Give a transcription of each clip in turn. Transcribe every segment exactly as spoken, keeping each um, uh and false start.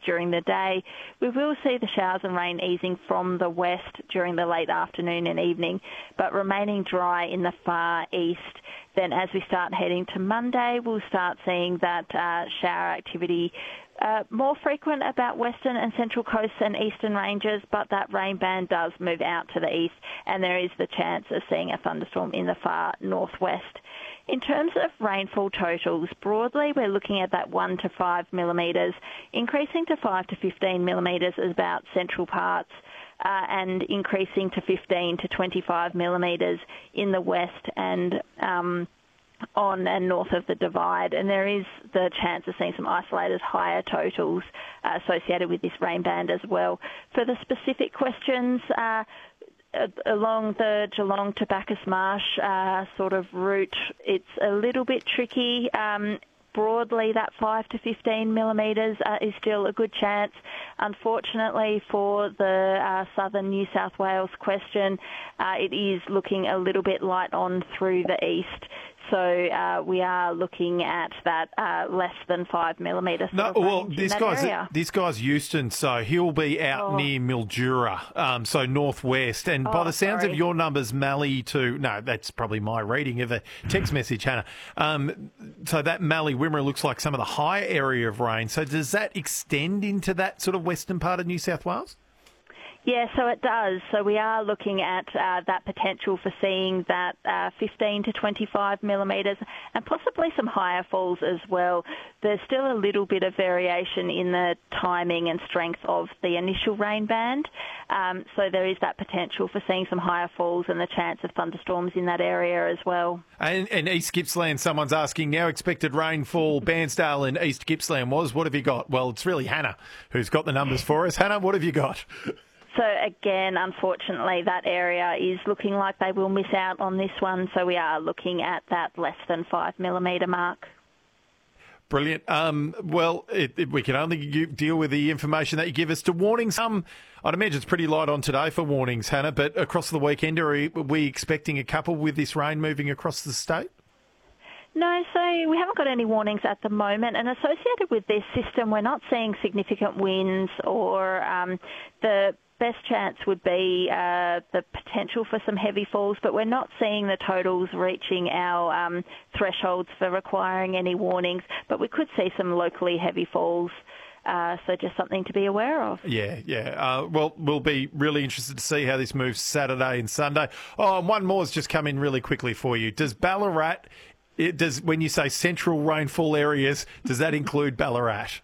during the day. We will see the showers and rain easing from the west during the late afternoon and evening, but remaining dry in the far east. Then as we start heading to Monday, we'll start seeing that uh, shower activity Uh, more frequent about western and central coasts and eastern ranges, but that rain band does move out to the east, and there is the chance of seeing a thunderstorm in the far northwest. In terms of rainfall totals, broadly we're looking at that one to five millimetres, increasing to five to fifteen millimetres is about central parts, uh, and increasing to fifteen to twenty-five millimetres in the west and um, on and north of the Divide, and there is the chance of seeing some isolated higher totals uh, associated with this rain band as well. For the specific questions, uh, along the Geelong to Bacchus Marsh uh, sort of route, it's a little bit tricky. Um, broadly, that five to fifteen millimetres uh, is still a good chance. Unfortunately, for the uh, southern New South Wales question, uh, it is looking a little bit light on through the east. So uh, we are looking at that uh, less than five millimetres. No, well, this guy's area. this guy's Euston, so he'll be out oh. near Mildura, um, so northwest. And oh, by the sounds sorry. of your numbers, Mallee to no, that's probably my reading of a text message, Hannah. Um, so that Mallee Wimmera looks like some of the higher area of rain. So does that extend into that sort of western part of New South Wales? Yeah, so it does. So we are looking at uh, that potential for seeing that uh, fifteen to twenty-five millimetres and possibly some higher falls as well. There's still a little bit of variation in the timing and strength of the initial rain band. Um, so there is that potential for seeing some higher falls and the chance of thunderstorms in that area as well. And, and East Gippsland, someone's asking, now expected rainfall, Bairnsdale and East Gippsland was. What have you got? Well, it's really Hannah who's got the numbers for us. Hannah, what have you got? So again, unfortunately, that area is looking like they will miss out on this one. So we are looking at that less than five millimetre mark. Brilliant. Um, well, it, it, we can only u- deal with the information that you give us. To warnings, um, I'd imagine it's pretty light on today for warnings, Hannah, but across the weekend, are we, are we expecting a couple with this rain moving across the state? No, so we haven't got any warnings at the moment, and associated with this system, we're not seeing significant winds or um, the best chance would be uh, the potential for some heavy falls, but we're not seeing the totals reaching our um, thresholds for requiring any warnings, but we could see some locally heavy falls. Uh, so just something to be aware of. Yeah, yeah. Uh, well, we'll be really interested to see how this moves Saturday and Sunday. Oh, and one more has just come in really quickly for you. Does Ballarat, it does when you say central rainfall areas, does that include Ballarat?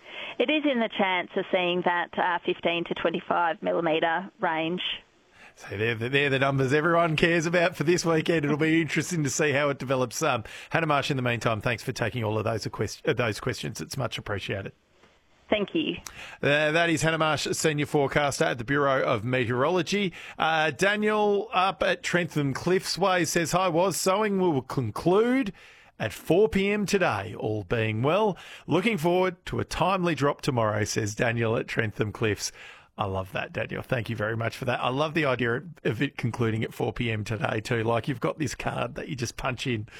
It is in the chance of seeing that uh, fifteen to twenty-five millimetre range. So they're the, they're the numbers everyone cares about for this weekend. It'll be interesting to see how it develops. Um, Hannah Marsh, in the meantime, thanks for taking all of those, uh, those questions. It's much appreciated. Thank you. Uh, that is Hannah Marsh, Senior Forecaster at the Bureau of Meteorology. Uh, Daniel up at Trentham Cliffsway says, hi, was sowing will conclude at four p.m. today, all being well. Looking forward to a timely drop tomorrow, says Daniel at Trentham Cliffs. I love that, Daniel. Thank you very much for that. I love the idea of it concluding at four p.m. today too. Like you've got this card that you just punch in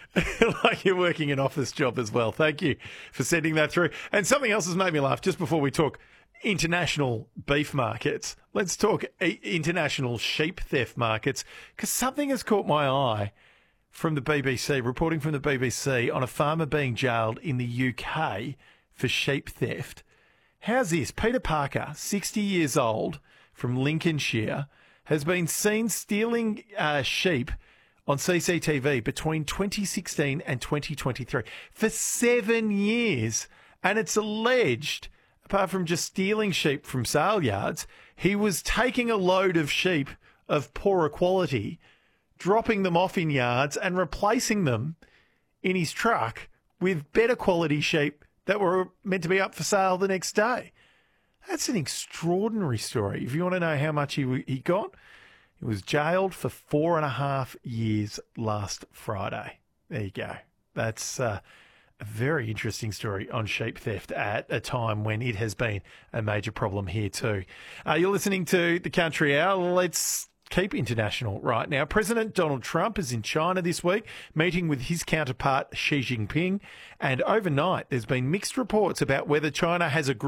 like you're working an office job as well. Thank you for sending that through. And something else has made me laugh just before we talk international beef markets. Let's talk international sheep theft markets, because something has caught my eye from the B B C, reporting from the B B C on a farmer being jailed in the U K for sheep theft. How's this? Peter Parker, sixty years old, from Lincolnshire, has been seen stealing uh, sheep on C C T V between twenty sixteen and twenty twenty-three for seven years. And it's alleged, apart from just stealing sheep from sale yards, he was taking a load of sheep of poorer quality, dropping them off in yards and replacing them in his truck with better quality sheep that were meant to be up for sale the next day. That's an extraordinary story. If you want to know how much he he got, he was jailed for four and a half years last Friday. There you go. That's uh, a very interesting story on sheep theft at a time when it has been a major problem here too. Uh, you're listening to The Country Hour. Let's keep international right now. President Donald Trump is in China this week, meeting with his counterpart Xi Jinping. And overnight, there's been mixed reports about whether China has agreed